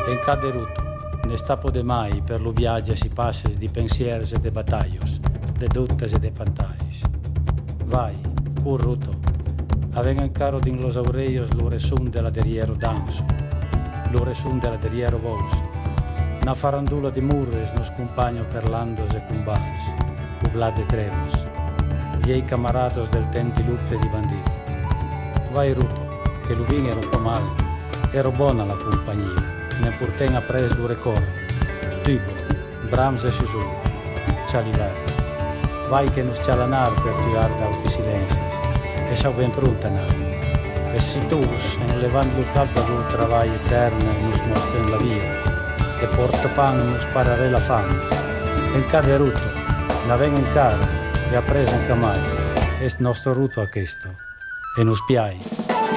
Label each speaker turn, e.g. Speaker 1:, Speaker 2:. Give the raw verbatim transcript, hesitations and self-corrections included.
Speaker 1: En cada ruto, nesta pode mai per lo viatges e passes di pensiers e de batalhos, de dubtes e de pantais. Vai, cur ruto, aven encaro din los aureios lo resum della deriero danso, lo resum della deriero vos, na farandula di murres nos compagno per landos e cumbals, ublat de trevos, viei camarados del tempi luppe di bandizi. Vai ruto, che lo vin era un po' mal, ero buona la compagnia, ne purten a pres du record, tubo, brams e susul, cialivar. Vai che nos cialanar per tuar d'auti silencis, e sau ben pronta nar. E si tus, en levant lo caldo du travai eterno nos mostren la via, e porta pan nos parare la fame. En cada ruto, la ven en cara, e a presa en camai, est nostro ruto a questo, e nos piai.